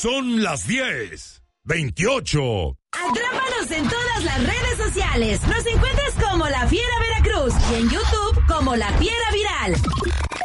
Son las 10:28. Atrápanos en todas las redes sociales. Nos encuentras como La Fiera Veracruz y en YouTube como La Fiera Viral.